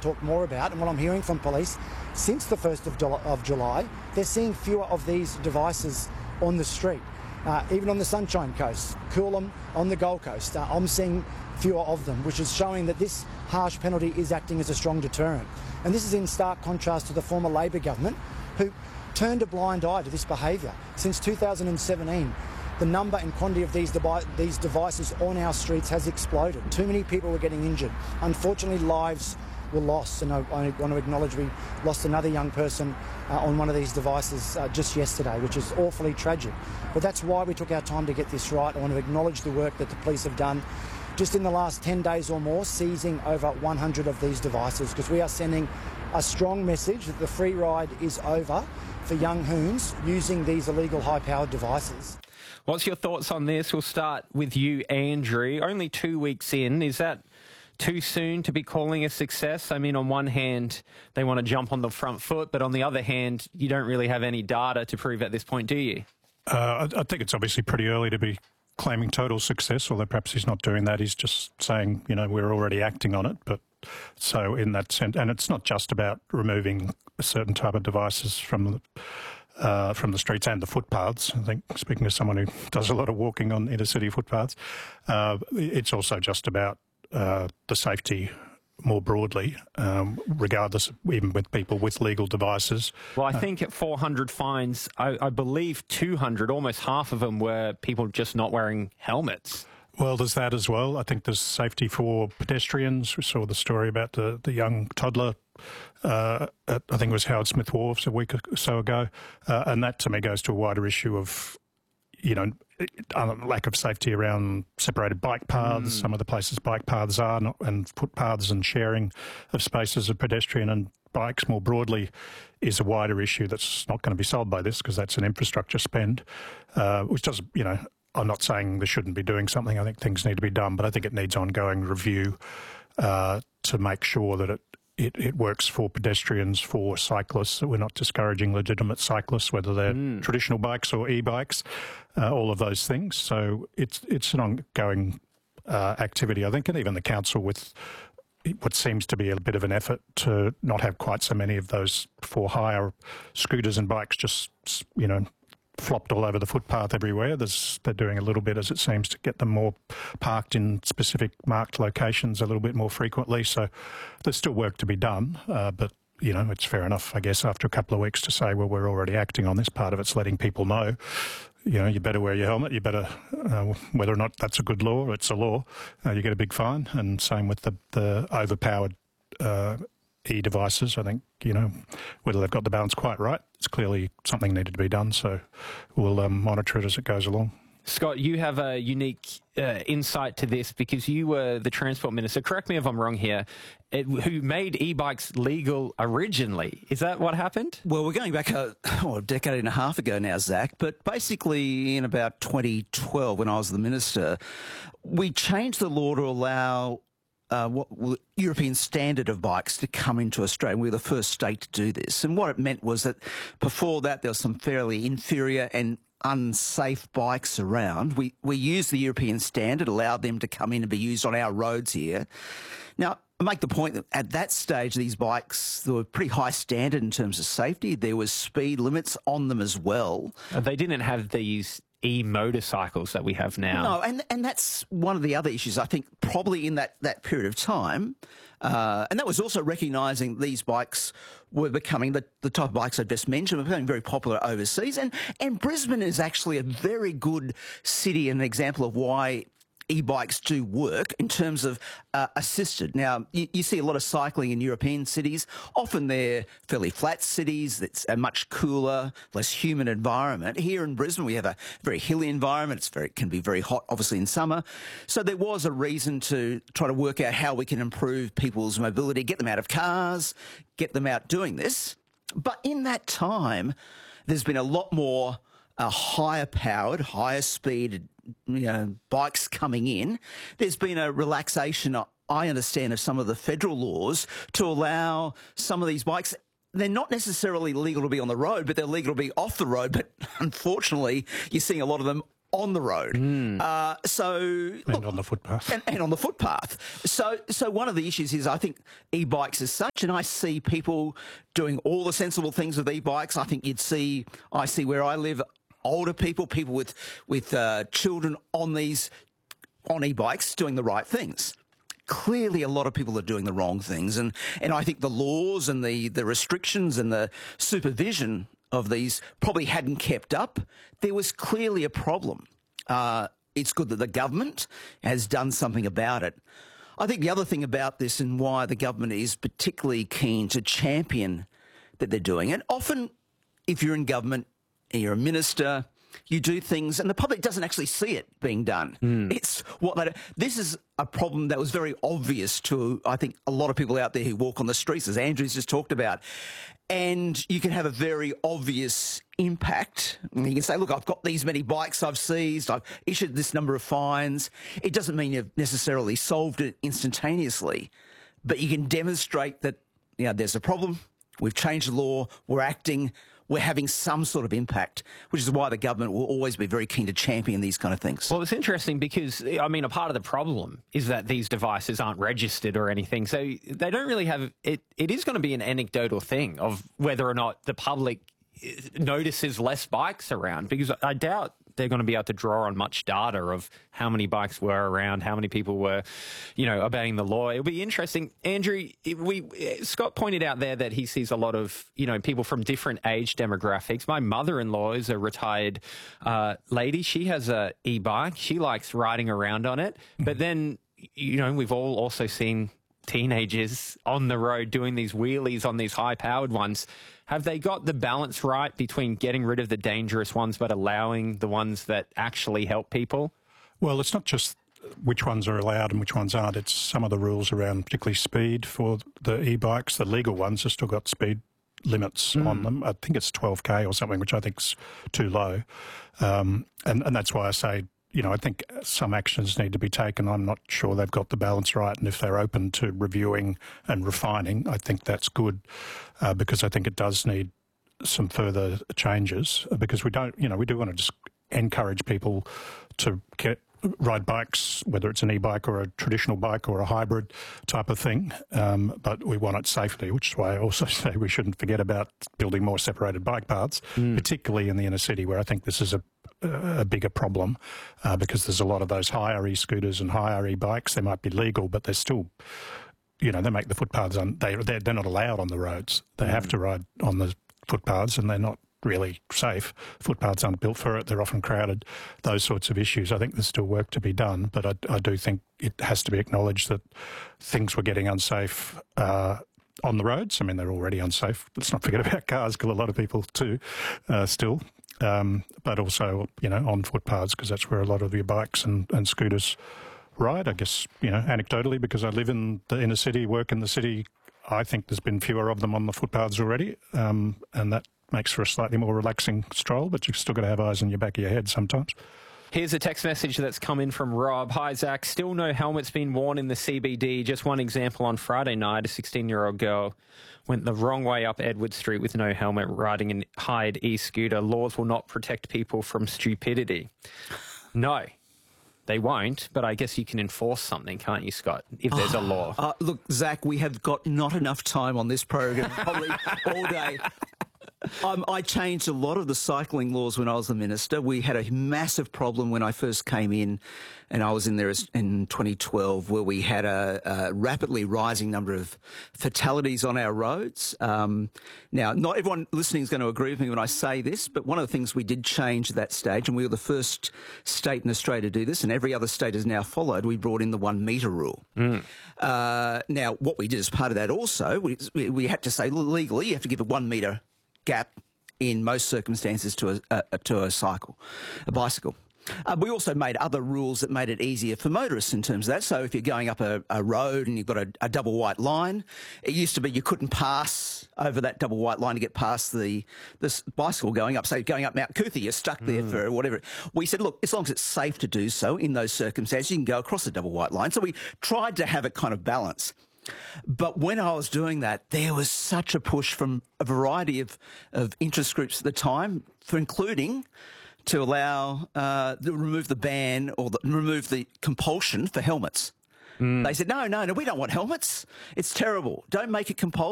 talk more about, and what I'm hearing from police, since the 1st of July, they're seeing fewer of these devices on the street. Even on the Sunshine Coast, Coolum, on the Gold Coast, I'm seeing fewer of them, which is showing that this harsh penalty is acting as a strong deterrent. And this is in stark contrast to the former Labor government, who turned a blind eye to this behaviour. Since 2017, the number and quantity of these devices on our streets has exploded. Too many people were getting injured. Unfortunately, lives were lost, and I want to acknowledge we lost another young person on one of these devices just yesterday, which is awfully tragic. But that's why we took our time to get this right. I want to acknowledge the work that the police have done just in the last 10 days or more, seizing over 100 of these devices, because we are sending a strong message that the free ride is over for young hoons using these illegal high-powered devices. What's your thoughts on this? We'll start with you, Andrew. Only 2 weeks in, is that too soon to be calling a success? I mean, on one hand, they want to jump on the front foot, but on the other hand, you don't really have any data to prove at this point, do you? I think it's obviously pretty early to be claiming total success, although perhaps he's not doing that. He's just saying, you know, we're already acting on it. But so in that sense, and it's not just about removing a certain type of devices from the streets and the footpaths. I think, speaking to someone who does a lot of walking on inner-city footpaths, it's also just about the safety more broadly, regardless, even with people with legal devices. Well, I think at 400 fines, I believe 200, almost half of them were people just not wearing helmets. Well, there's that as well. I think there's safety for pedestrians. We saw the story about the young toddler at, I think it was Howard Smith Wharves a week or so ago. And that, to me, goes to a wider issue of, you know, lack of safety around separated bike paths. Some of the places bike paths are, and footpaths and sharing of spaces of pedestrian and bikes more broadly is a wider issue that's not going to be solved by this, because that's an infrastructure spend, which does, you know, I'm not saying they shouldn't be doing something. I think things need to be done, but I think it needs ongoing review to make sure that it works for pedestrians, for cyclists, that we're not discouraging legitimate cyclists, whether they're traditional bikes or e-bikes, all of those things. So it's an ongoing activity, I think, and even the council with what seems to be a bit of an effort to not have quite so many of those for hire scooters and bikes just, you know, flopped all over the footpath everywhere. They're doing a little bit, as it seems, to get them more parked in specific marked locations a little bit more frequently. So there's still work to be done, but, you know, it's fair enough, I guess, after a couple of weeks to say, well, we're already acting on this. Part of it's letting people know, you know, you better wear your helmet, you better, whether or not that's a good law, it's a law, you get a big fine. And same with the overpowered e-devices. I think, you know, whether they've got the balance quite right, it's clearly something needed to be done. So we'll monitor it as it goes along. Scott, you have a unique insight to this because you were the Transport Minister, correct me if I'm wrong here, who made e-bikes legal originally. Is that what happened? Well, we're going back a decade and a half ago now, Zach, but basically in about 2012, when I was the Minister, we changed the law to allow European standard of bikes to come into Australia. We were the first state to do this. And what it meant was that before that, there was some fairly inferior and unsafe bikes around. We used the European standard, allowed them to come in and be used on our roads here. Now, I make the point that at that stage, these bikes, they were pretty high standard in terms of safety. There was speed limits on them as well. They didn't have these e-motorcycles that we have now. No, and that's one of the other issues, I think, probably in that period of time. And that was also recognising these bikes were becoming, the type of bikes I just mentioned, were becoming very popular overseas. And Brisbane is actually a very good city and an example of why e-bikes do work in terms of assisted. Now, you see a lot of cycling in European cities. Often they're fairly flat cities. It's a much cooler, less humid environment. Here in Brisbane, we have a very hilly environment. It can be very hot, obviously, in summer. So there was a reason to try to work out how we can improve people's mobility, get them out of cars, get them out doing this. But in that time, there's been a lot more higher powered, higher speed, bikes coming in. There's been a relaxation, I understand, of some of the federal laws to allow some of these bikes. They're not necessarily legal to be on the road, but they're legal to be off the road. But unfortunately, you're seeing a lot of them on the road. And on the footpath. And on the footpath. So one of the issues is, I think, e-bikes as such, and I see people doing all the sensible things with e-bikes. I think I see where I live, older people with children on e-bikes doing the right things. Clearly, a lot of people are doing the wrong things, and I think the laws and the restrictions and the supervision of these probably hadn't kept up. There was clearly a problem. It's good that the government has done something about it. I think the other thing about this, and why the government is particularly keen to champion that they're doing it, often if you're in government and you're a minister, you do things and the public doesn't actually see it being done. This is a problem that was very obvious to, I think, a lot of people out there who walk on the streets, as Andrew's just talked about. And you can have a very obvious impact. You can say, look, I've got these many bikes I've seized, I've issued this number of fines. It doesn't mean you've necessarily solved it instantaneously, but you can demonstrate that, there's a problem, we've changed the law, we're acting, we're having some sort of impact, which is why the government will always be very keen to champion these kind of things. Well, it's interesting because, a part of the problem is that these devices aren't registered or anything. So they don't really have it. It is going to be an anecdotal thing of whether or not the public notices less bikes around, because I doubt they're going to be able to draw on much data of how many bikes were around, how many people were, obeying the law. It'll be interesting. Andrew, Scott pointed out there that he sees a lot of, people from different age demographics. My mother-in-law is a retired lady. She has a e-bike. She likes riding around on it. But then, we've all also seen teenagers on the road doing these wheelies on these high-powered ones. Have they got the balance right between getting rid of the dangerous ones but allowing the ones that actually help people? Well, it's not just which ones are allowed and which ones aren't. It's some of the rules around particularly speed for the e-bikes. The legal ones have still got speed limits on them. I think it's 12k or something, which I think's too low. And that's why I say, I think some actions need to be taken. I'm not sure they've got the balance right. And if they're open to reviewing and refining, I think that's good, because I think it does need some further changes, because we do want to just encourage people to ride bikes, whether it's an e-bike or a traditional bike or a hybrid type of thing, but we want it safely, which is why I also say we shouldn't forget about building more separated bike paths, particularly in the inner city, where I think this is a bigger problem, because there's a lot of those higher e-scooters and higher e-bikes. They might be legal, but they're still, they make the footpaths, they're not allowed on the roads. They have to ride on the footpaths, and they're not really safe. Footpaths aren't built for it. They're often crowded. Those sorts of issues. I think there's still work to be done, but I do think it has to be acknowledged that things were getting unsafe on the roads. They're already unsafe. Let's not forget about cars, kill a lot of people too, still. But also, on footpaths, because that's where a lot of your bikes and scooters ride. I guess, anecdotally, because I live in the inner city, work in the city, I think there's been fewer of them on the footpaths already, and that makes for a slightly more relaxing stroll, but you've still got to have eyes in your back of your head sometimes. Here's a text message that's come in from Rob. Hi, Zach. Still no helmets being worn in the CBD. Just one example, on Friday night, a 16-year-old girl went the wrong way up Edward Street with no helmet, riding an hired e-scooter. Laws will not protect people from stupidity. No, they won't, but I guess you can enforce something, can't you, Scott, if there's a law? Look, Zach, we have got not enough time on this program, probably all day. I changed a lot of the cycling laws when I was the minister. We had a massive problem when I first came in, and I was in there in 2012, where we had a rapidly rising number of fatalities on our roads. Now, not everyone listening is going to agree with me when I say this, but one of the things we did change at that stage, and we were the first state in Australia to do this, and every other state has now followed, we brought in the 1 metre rule. Now, what we did as part of that also, we had to say legally you have to give a 1 metre gap in most circumstances to a bicycle. We also made other rules that made it easier for motorists in terms of that. So if you're going up a road and you've got a double white line, it used to be you couldn't pass over that double white line to get past this bicycle going up. Say going up Mount Cootha, you're stuck there for whatever. We said, look, as long as it's safe to do so in those circumstances, you can go across the double white line. So we tried to have a kind of balance. But when I was doing that, there was such a push from a variety of interest groups at the time, for including to allow, remove the ban or remove the compulsion for helmets. They said, no, we don't want helmets. It's terrible. Don't make it compulsory.